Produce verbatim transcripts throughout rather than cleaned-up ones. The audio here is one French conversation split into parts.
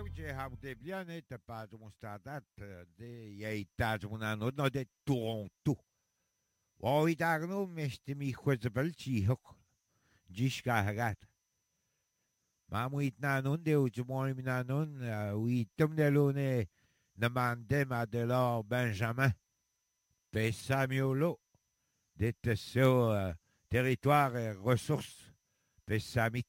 je hamde bien et pas de mon stade de yaita de mon anno no de Toronto. O idagno meste mi khwezbel chi hok. Jishka hagat. Mamu itnanon de ujumo minanon oui tumdelone namande Madelor Benjamin. Pe Samuelo de so territoire et ressources. Pe Samit.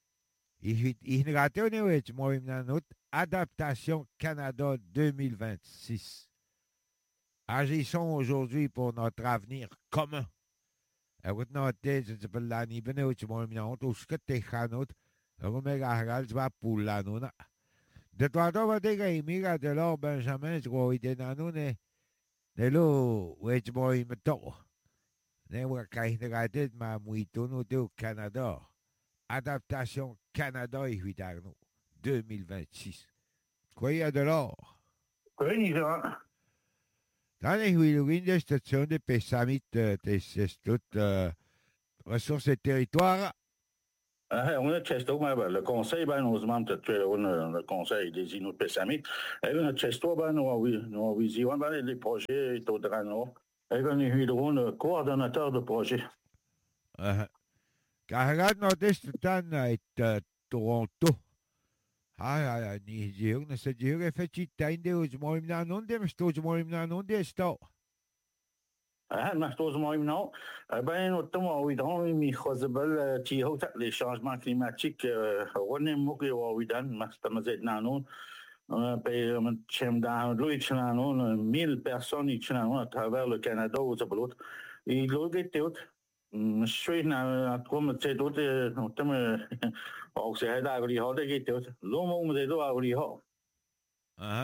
Ich Moimnanot, Adaptation Canada deux mille vingt-six. Agissons aujourd'hui pour notre avenir commun. Egot note, je peux l'année venue, tu m'as mis en tout ce que t'es chanot, Omega Haral, tu vas pour l'anona. De toi, tu vas dégager, Mira de l'or, Benjamin, je crois, il est nanone, de l'eau, où est-ce moi, il me tord. Ne vois qu'à de ma mouitono au Canada. Adaptation Canada et Huidarno deux mille vingt-six. Quoi, il y a de l'or? Oui, ça. Dans les huiles de station de Pessamit, c'est toutes ressources et territoires. Ah, on a chesto, le conseil, ben, nous membres de le conseil des Inuits Pessamit. Et on a chesto, ben, nous avons visité les projets au Drano. Et on a eu le coordonnateur de projet. Carregado Nordeste est Toronto. Ah, ni diog na sa diog e fechita inde os moim na non dem sto os moim na non de sto. Ah, mas todos moim non. Ben, notamment, oui, dans mi khozbel ti ho les changements climatiques, rené mouki wa widan, mas tamazet na non. Pe chem da lui chnanon, mille personnes chnanon à travers le Canada aux ablot. Et l'autre était je suis na comme c'est d'autres notamment au c'est da gli ho de était l'homme on de do agli ho. Ah.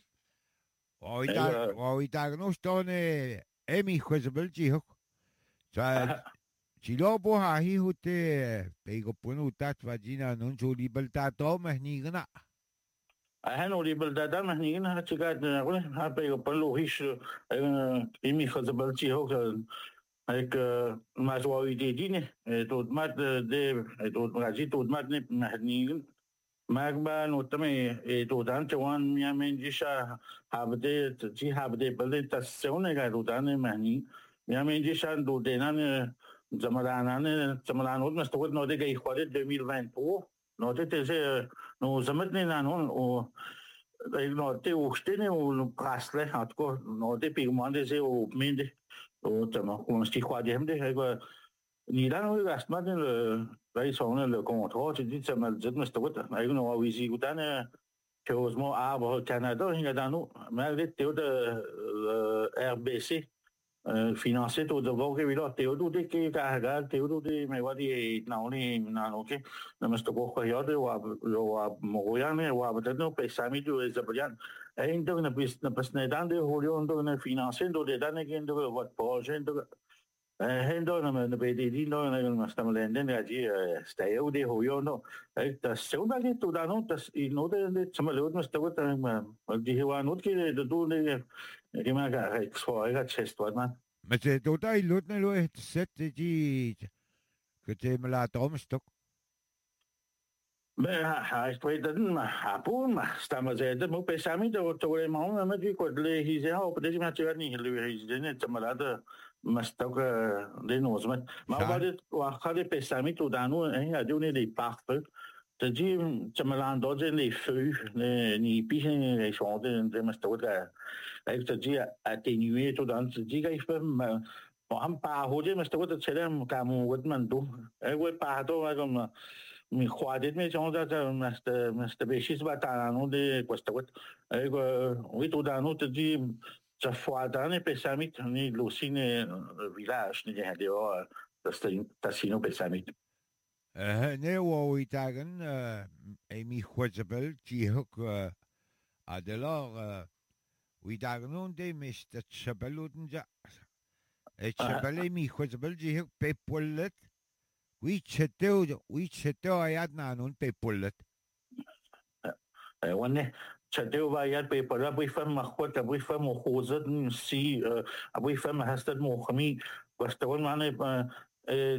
Oita oita no stone emi khozbel ti ho. Sa ci lo bo ha hi hute pe go punu tat vagina non jo libertà to ma ni gna. Ah no libertà ma ni gna ci ga ha pe go punu riche emi khozbel ti ho avec ma joie idée dîner et tout mat de et tout raji tout mat ne mahni magba notamment et tout dans tuan mia menjisha habde ji habde belde tassione ga rudan mahni mia menjisha do denan zamalana ne zamalan mas to no de ga khwade deux mille vingt-trois no de te no zamatne nanon o no te uxtene o prasle en tout cas no de pigment de au minde Notamment, on s'y croit bien, ni là, on reste maintenant le, là, ils sont le contrat, tu dis, ça m'a dit, mais c'est tout, mais on a visité, ou t'as, heureusement, Arbre Canada, il y a dans nous, malgré Théo de R B C, financé tout de bon, que là, Théo de qui carregal, Théo de, mais what est, non, ni, non, ok, mais c'est pas quoi, il y a de, ou à, ou à Montréal, ou à peut-être, nous, paye Sami, ou les Zabrian. Ainda na pis na pasnedan de holio ndo na financiando de dan again do what projet do hendo na na bedi no na na stamlende na ji stayo de holio no ta segunda que tu dano tas y no de de chamalo no sta what ma di hewa no que de do de que ma ga expo ga chesto man Mais c'est total l'autre ne lo est sept dit que tu me la tomes stock. Ben, hij spreekt maar hapon, maar staan ze dat moet bij samen dat dat we maar met die kort le hij zei op deze manier het niet le hij zei net maar dat maar stok de noos met maar wat het wat gaat het bij samen tot dan nu en ja doen die parken dat die maar dat ze les feux ni pichen les sondes de maar stok dat heeft dat die atténuer tot dan die ga ik maar हम पा हो जे मस्त को तो छले हम काम वत मन दो ए वो पा तो हम mi khoadet me chonza ta mast mast besis batano de questo ego vitu da no te di za foadane pesamit ni lucine village ni de o ta sino pesamit Eh ne wo itagen e mi khwezbel ti hok adelor itagen on de mist chabeluden ja e chabele mi khwezbel ti hok pe pollet. Oui, c'était oui, c'était ayat na non pe pollet. Eh, wanne chadeu va yat pe polla bui fam ma khota bui fam mo khozat si bui fam hastat mo khami bastawan mane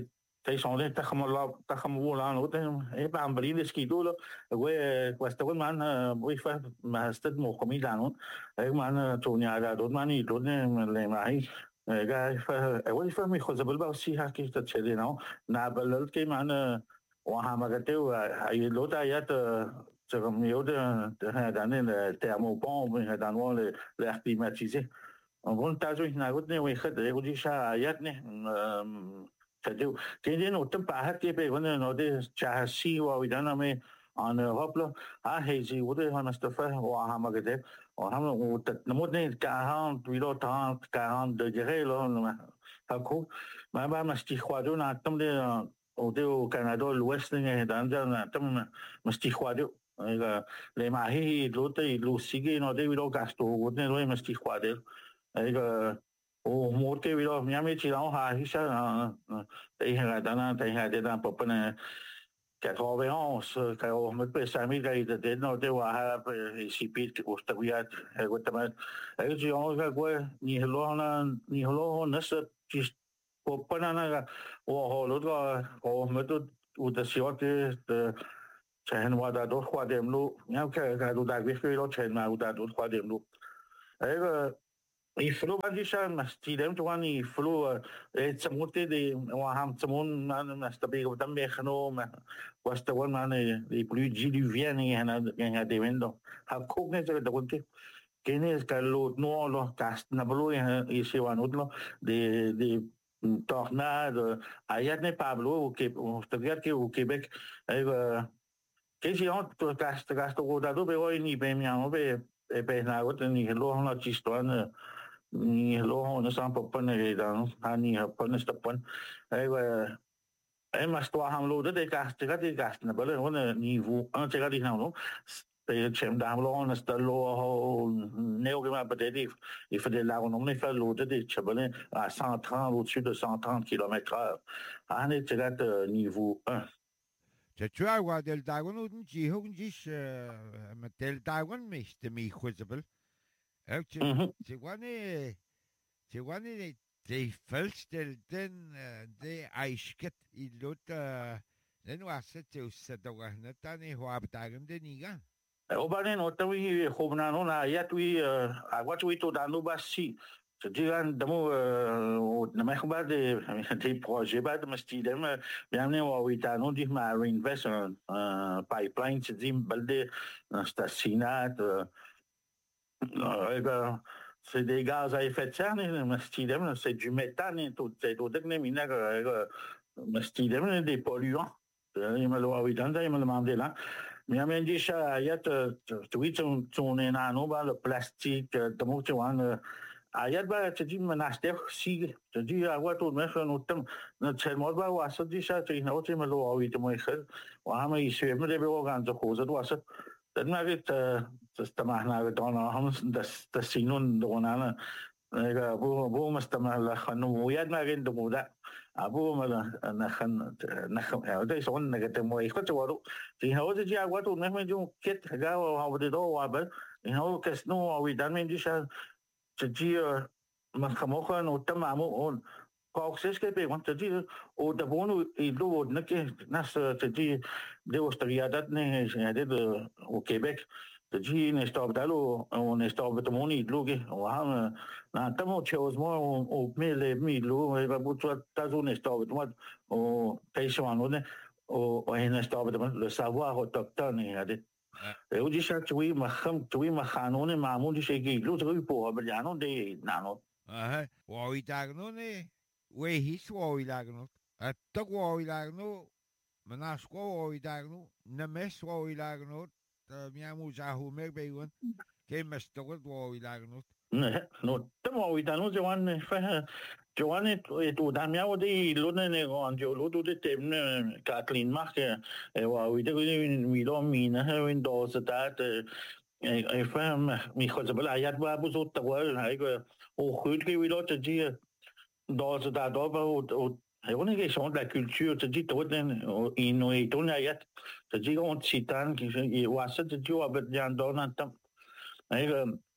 They sont des taxamala taxamula no e pa ambri de skidolo we questo man we fa ma stat mo comidano e man tonia da do mani do ne le mai ga fa e we fa mi khozabal ba si ha ki ta chede no na balal ke man wa ha ma ga te ai lo ta ya ta 这个没有的，这还咱那个terre bon， 还咱我的 l'air climatisé。我们大家那个那位喝的，我就啥呀呢？嗯。就今天我真把它这边我那我的加西哇，为咱那么安Europe了，啊，还是我的那是发哇他们个的，我他们我的那么那quarante puis là trente quarante degrés là，那么他酷，嘛把嘛是花就那他们的我的 Canada l'Ouest 呢，咱这那他们嘛是花就那个来马嘿，路的路西个那的为了 gasto， 我那路嘛是花的，那个。o morte viro minha me tirou ha hisha tem ha dana tem ha de dan popana quatre-vingt-onze que o me pesa mi ga de de no de wa ha si pit o sta guia e go tama e ji o ga go ni lo na ni lo na se ji popana na o ho lo ga o me to u de si o de de chen wa da do khwa dem lu nya ka ga do da vi lo chen ma u da do khwa dem lu e ga I flu ba disha mas tidem tuan I flu e tsamote de wa ham tsamon na na stabi go tam mechno ma was the one man e plus diluvien e na ga de vendo ha kogne ze de gonte kene ka lo no lo cast na blo e se wan utlo de de tornade ayat ne Pablo o que o stagiat que o Québec e que si on to cast cast go da do be o ni be mi an be e be na go ni lo na chiston ni lo na sa pa ne da ani ha pa ne sta pan ai wa ai ma sto ham lo de ka te ka te ka na ba le ona niveau un te ka di na no pe chem da lo na sta lo ho ne o ma pa te di il faut de la on ne fait lo de de chabane à cent trente au-dessus de cent trente kilomètres heure ani te ka niveau un tu as wa del dagon un ji hon ji ma del dagon mi ste mi khuzbel Tu vois, tu vois, des felstel den de aisket I l'autre den was c'est aussi de wa nata ne ho abdagen de niga. O ba ne no tawi khobna no na ya tui a wa tui to da no ba si. Je dirais damo na me khba de des projets ba de stidem bien ne wa wita no di ma reinvestment pipeline se dim balde stasinat c'est des gaz à effet de serre, c'est du méthane, c'est tout c'est des polluants. Il me l'a dit, il me l'a demandé là. Mais il m'a dit, il y a tout le plastique, tu vois, ayat ba tu dis monastère si tu dis à quoi tout mais nous tam notre sermon ba wa ça dit ça tu n'as pas me lo oui tu moi khel wa ma isu me de bo gan to khoza do ça dan ma git تستمعنا بدونا هم تسينون دونا أنا أبو أبو مستمع لخنو وياد ما عند مودا أبو ما نخن نخن هذا يسون نقطة موي خد جوارو في هذا جي أقوى نحن جو كت هجا وهذا دو وابل هذا كسنو ويدان من جيشان تجي ما خموخا نوتم عمو أون كوكسيس كبير وانت تجي ودبونو يدو نكى ناس تجي دو استريادات نه هذا وكيبك تجي نستوب دالو ونستوب تموني دلوجي وهم نعتمد تشوز ما وميل ميلو يبغى تازو نستوب تمد وتيسوان ونه وهنا نستوب تمد لسافوا هو تكتاني هذا يوجي شاك توي مخم توي مخانون معمول شيء لو توي بوه بليانو دي نانو اه وهي تاغنوني وهي سوي لاغنو التقوى لاغنو مناسقو وهي تاغنو نمس وهي لاغنو miamu zahu mer begon ke mestogol wo ilagnut ne no tamo idanu joan fa joan et o da miamu de lone ne on jo lo de temne Kathleen mark e wa ide mi lo mi na in dos dat e fa mi khoza bala ayat ba bu zot tawal hay go o khut ke wi lo te ji dos da do ba o on est question de la culture, tu dis, toi, il nous est tourné à y être, tu dis, on t'citan, qui, il voit ça, tu dis, on va bien dans un temps.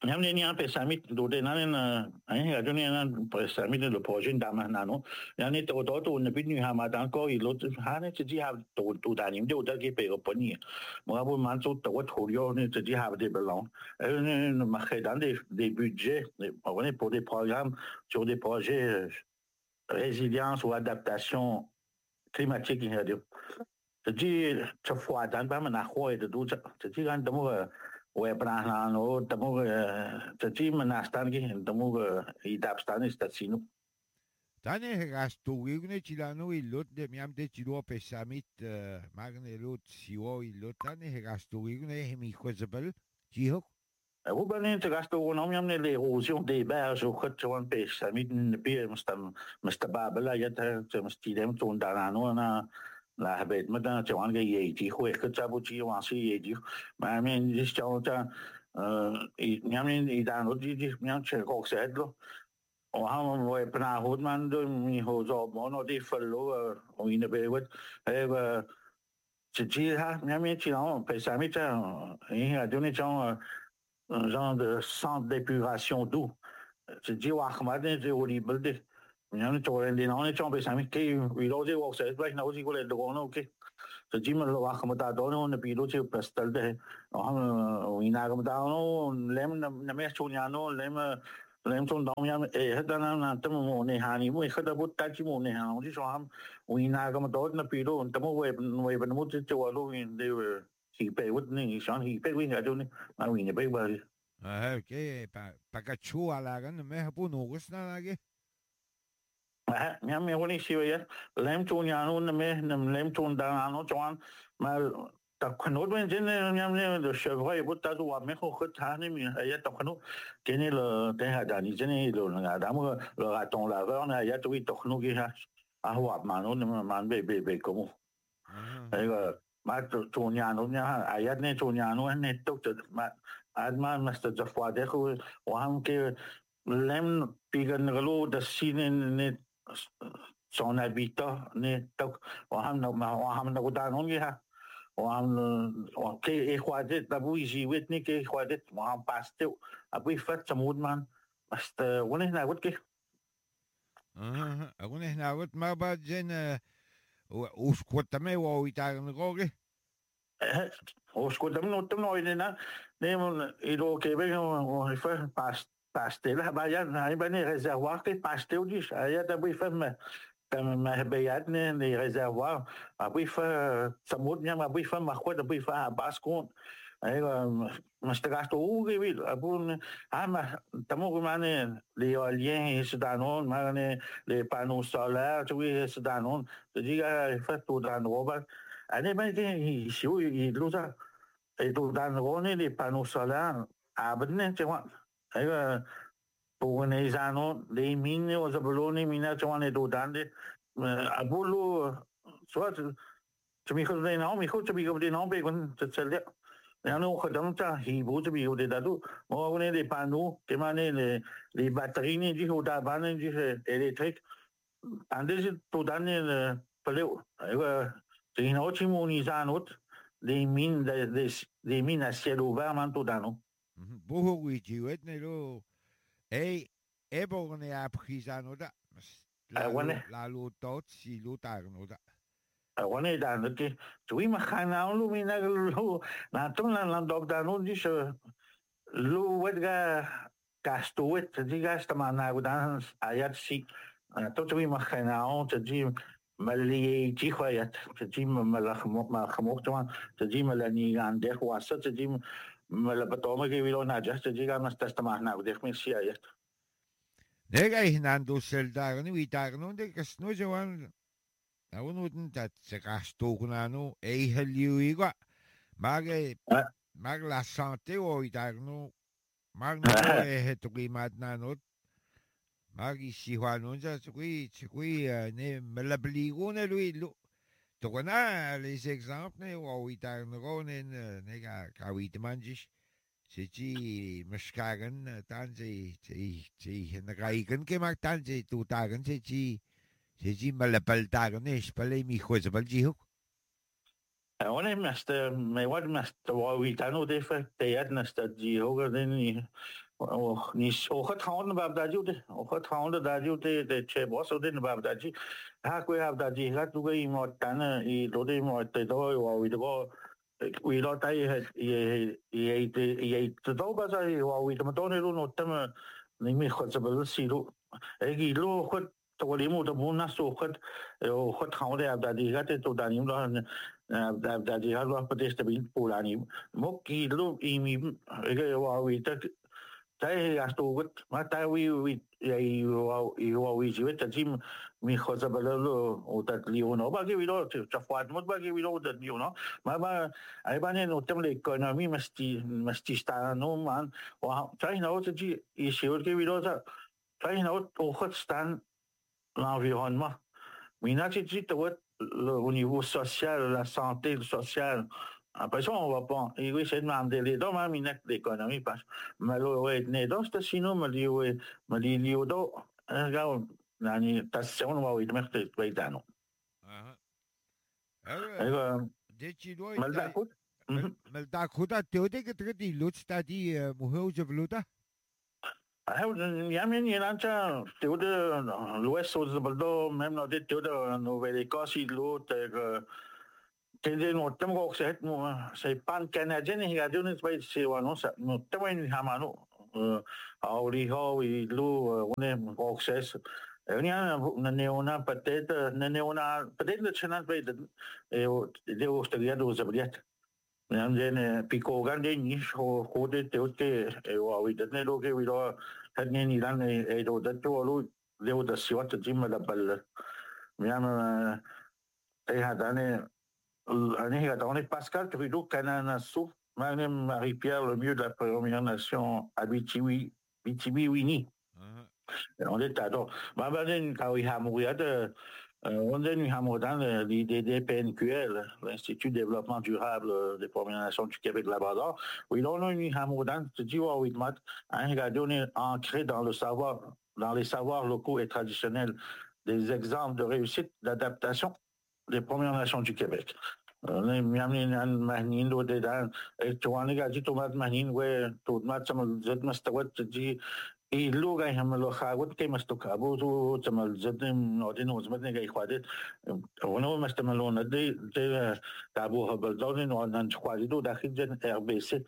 Yang ni yang pesamit do de nan ai ga joni nan pesamit le projet dama nano yang ni to to to ne bin ha ma dan ko i lo ha ne ji ha to to da ni de da ke pe ko poni mo bu man so to to yo ne ji ha de belong ne ma dan des des budgets on est pour des programmes sur des projets résilience ou adaptation climatique il y a de ji cha fwa dan ba ma na ho de do ji gan de mo we pernah no temu jadi menastan ki temu idapstan istatsino tane gasto wigne chilano ilot de miam de chilo pesamit magne lot siwo ilot tane gasto wigne hemi khozbel jiho Hoe ben je te gasto no miam ne l'érosion des berges au khot chwan pesamit ne bi mustam mustababla yat mustidem ton danano na la habet madan chwan ge ye ji ho ek cha bu ji wa si ye ji ma men ji chao cha i nyam ni i dan ji ji nyam che ko se lo o ha mo e pra hod man do mi ho zo mo no di fallo o ine be wet e ji ji ha nyam ni chi no pe sa mi cha i ha do ni chang un genre de centre d'épuration d'eau ji ji wa ma de ji o li belde Yang cho lên đi nói cho bây giờ mình cái vì đó chứ cuộc sẽ vậy nào chứ có lẽ được nó ok rồi chỉ mà lo không ta đó nó bị đó chứ pastel đấy nó vì nào cũng ta nó lem nằm mẹ cho nhà nó lem lem trong đó nhà ê hết đó là tấm một này hàng này mới hết đó bút ta chỉ một này hàng chứ sao vì nào cũng đó nó bị đó tấm một về về bên một chứ cho luôn đều chỉ bị bút này sáng chỉ bị cái chỗ này mà vì này bị vậy à cái pa pa cái chua là cái nó mới hấp nó cái nào cái Ja, me woni siwe lem ton ya no me lem ton da no chwan ma ta khnot ben jin nyam ne de chevrolet but ta wa me kho khat ha ni mi ya ta khnot ke ni le te ha da ni jin lo nga da mo le ra ton la ver na ya tu to khnot ki ha a wa ma no ma be be be ko mo ai ga ma ton ya no nya a ya ne ton ya no ne to ma ad ma ma sta ja fwa de ko wa ham ke lem pigan galo da sinen ne son habitat ne tok wa ham no ma wa ham no da no ya wa ham wa ke e khwadet da bu ji wet ni ke khwadet wa ham paste abu fat samud man ast wona na wot ke اه اقول احنا قلت ما بعد جينا وش كنت ما هو يتعلم قوي os ko dam no tam no ina ne mon ilo ke be o fa pas pastel ba ya na ba ne réservoir ke pastel dis ya da bu fa ma ma bayat ne les réservoirs abu fa samud nya abu fa ma khwa da bu fa baskon ai ma sta gasto u ke bil abu ama tamo ma ne les éoliens sudanon ma ne les panneaux solaires tu wi sudanon tu diga fa tu dan roba ane ba ke siu i lusa e tu dan rone les panneaux solaires abne chwa ai pour ne zano les mines aux aboloni mina chwa ne tu dan de abulu soit tu mi khode na mi khode bi khode na be kon tsel ya no khodam ta hi bu tu bi khode da tu mo ne les panneaux ke mane les les batteries ni ji hoda ban ni électrique ande tu dan ne peleu ai Tin ho chi mo ni zanot les mines des les mines à ciel ouvert man tout dans Boho wi ji wet ne lo e e bo ne a prisano da la la lo tot si lo tar no da a wone da no ke tu ma khana lu mina lo na ton la la dog da no di lo wet ga gasto wet di gasta ma na gudan ayat si to tu ma khana on te di مالي جي خويات تجي مال خموق ما خموق جوان تجي مالني عندك واسطة تجي مال بتوما كي بيلو ناجح تجي كان مستستمعنا وديك من سيايات نيجا هناندو سلدارني ويتارنو ديك سنو جوان أونو تنتا تسكاستوكنانو أي هليويغا ماغي ماغ لا سانتي ويتارنو ماغ نو إيه تقيماتنا Magi si Juanonza, oui, oui, ne me la bligone lui, tokona les exemples ne o itarnronen ne ga kawit manjis, se ci meskagen tanze ci ci na gaigen ke mak tanze tu tagen se ci se ci me la paltagen ne spale mi khoze balji huk. One mest me wat mest wa we tano de fa te at nesta ji hoga den Och, nis och hawn bab dajude, och hawn dajude de che boss de bab daji. Ha ko bab daji ha tu ga mo tan I do de mo te do wa wi do wi lo tai he i i te i te do ba sa wa wi te mo ne lu no te ma ni mi khot sa ba si lu. E gi lu khot to li mu to bu na so khot o khot hawn de bab daji ga te to da ni lo bab daji ha lo pa de sta bin pu la ni. Mo ki lu I mi e ga wa wi te tai astugut mata wi wi i wa i wa wi jivet tajim mi khoza balalo o tat liono ba ge wilo chafwat mot ba ge wilo tat liono ma ba ai ba ne no tem le economy masti masti sta no man wa tai na o ji i shiur ge wilo ta tai na o khot stan l'environnement mina chi chi to au niveau social la santé sociale. Après ça, on va pas. Et oui, c'est de demander les dons, mais il l'économie parce que le ouais, né dans ce sinon, me dit ouais, me dit liodo, regarde, nani, tassion, on va oui, mais c'est pas étonnant. Ah. Alors, Did you know mal d'accord? Mal d'accord, tu as dit que tu as dit l'autre, tu as dit, moi, je veux l'autre. Ah, ja, men je lancha, tu as l'ouest, au Baldo, même dans des tu as Nouvelle-Écosse, il l'autre, Tende no tem ko sa het mo sa pan Canadian hi gadun is by se wano sa no tem ni hamano auri ho I lu une ko ses ni na neona pateta na neona pateta chana by de de osteria do zabriat nan den pico gande ni ho ho de te ke e wa wi de ne lo ke wi lo het ni ni dan e do de to lu le do siwat jim la bal mi am e hadane on est Pascal Trudeau, Cananasso, Madame Marie-Pierre, le mieux de la Première Nation, Abitibi, Abitibi-Winnie. On est à donc. Madame, quand il y a mourir de, on est dans l'I D P N Q L, l'Institut de développement durable des Premières Nations du Québec-Labrador. Oui, on a une hamodan, tu dis, oui, mat, un radio ancré dans le savoir, dans les savoirs locaux et traditionnels, des exemples de réussite, d'adaptation des Premières Nations du Québec. Miamni mahnin do de dan tuani ga ji tomat mahnin we tomat samal zat mastawat ji I luga ham lo khagut ke masto kabu to samal zat no de no zmat ne ga khwadet wono mastamal on de de kabu habal don no nan khwadi do dakhil jen R B C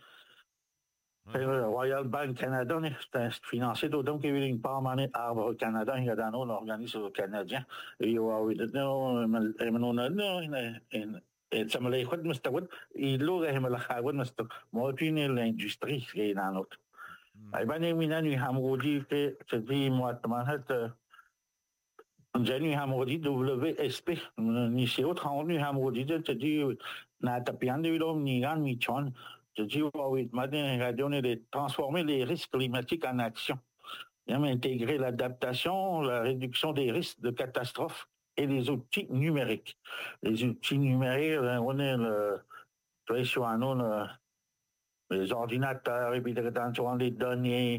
Royal Bank Canada est financé d'autant qu'il y a une part manée Arbre Canada, il y a dans un organisme canadien. Et il y a eu ça me l'a fait مستوى يلوغ هم الخاون مستوى موتين الإندستري في نانوت أيضاً من أن يهمودي في تدري مواتمانات جاني همودي W S P نسيو تاون يهمودي تدري ناتبيان ديلوم نيغان ميتشون تدري وويت مادين غاديون de transformer les risques climatiques en action et intégrer l'adaptation, la réduction des risques de catastrophes et les outils numériques. Les outils numériques, on est le, sur un nom, les ordinateurs, et puis dans les données.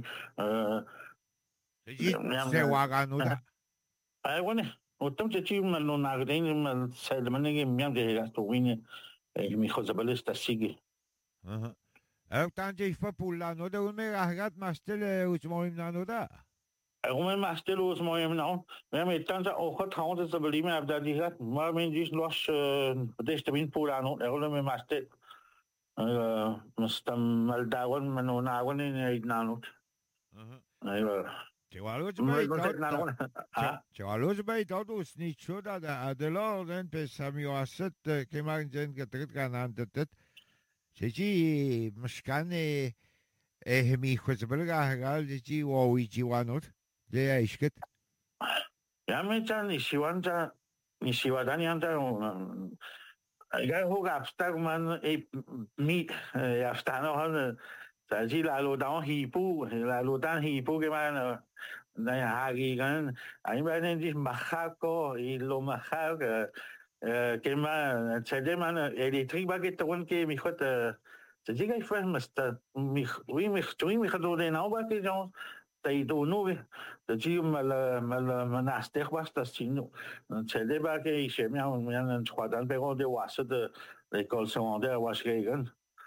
C'est Waganouda. Ah, on est. Autant que tu m'as non arrêté, mais c'est le manière que bien de la touine et mi chose belle c'est sigé. Alors tant que il faut pour la note, on met à regarder master ou tu m'as une note. Roman master los mooi nou. We hebben tante ook het hand dat we liever hebben dat die gaat. Maar men dus los deze win voor aan. Er willen we master. Eh, maar mal dagen maar nou nagen in het naanot. Nee. Tu vois l'autre mais tu vois l'autre mais tout aussi niet zo dat de lord en pessamioaset que margen que trit canant tet. Siji mskane eh mi khosbelga gal ji wo ji wanot. Ja, is het. Ja, met dan is je want dan is je wat dan je dan. Ik ga ook afstaan man, ik niet afstaan nog. Dat is la lo dan hipo, la lo dan hipo que man. Dan ja, ik kan. Hij ben niet machako, ilo machak. Que man, het is man elektriek baget toon que mi goed. Dat is ik van mest. Mi, wie mi, wie mi gaat door de nou baget dan. Tai do no de ji mal mal manaster was das sino c'est ba que ich mir mir en trois dans bureau de was de l'école secondaire was gegen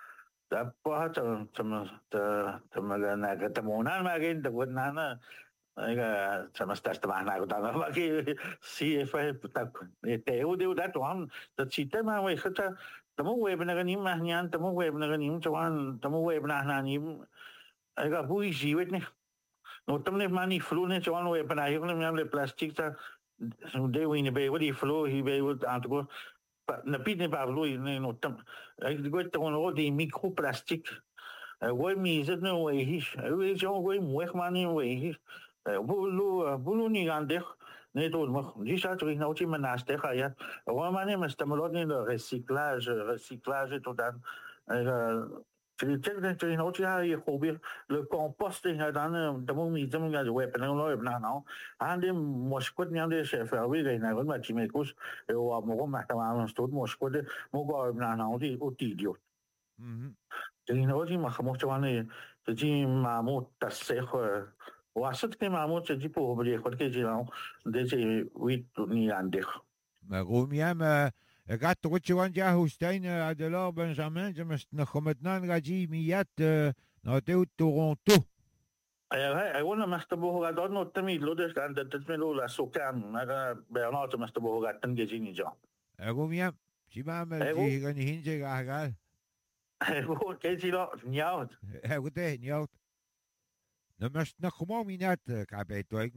Tapos sama sama na katamunan magin tagod na na ay ka sama stas tamana ko tama magi C F I tak te u de dat wan dat sita ma we khata tamu we bna ganim ma nyan tamu we bna ganim chawan tamu we bna na nim ay ka bui jiwet ne no tamne mani flu ne chawan we bna yo ne le plastic ta de we ne be we flu hi be u antgo na pit ne pa flu ne no tam ay go ta no de microplastic we mi zet no we hi we jo we mo ma ni we hi bulu bulu ni gandeh ne to mo di sa tri na uti manaste khaya wa mane mastamolot ni le recyclage recyclage to dan tri tek ne tri na uti ha ye hobir le composting ha dan da mo mi zam ga we pa no na no ande mo skot ni ande chef wi ga na ma ti me kus e wa mo ma ta ma sto mo skot mo go na na uti uti dio mhm tri na uti ma mo chwane ti ma mo ta se وعشان كده معمول تجيبه بليخ ولا كده جيران ديجي ويت نيانديخ روميام قعدت قلت وان جا هوستين ادلار بنجامين جمست نخمتنان غاجي ميات ناتيو تورونتو اي وانا مستبوه غادون نوتمي لودش عند تتملو لا سوكان انا بيانات مستبوه غاتن جيني جا روميام شي ما عمل جي غني هنجي غاغال هو كيجي لا نياوت هو ده نياوت نمشت نخمو مينات كعبيتو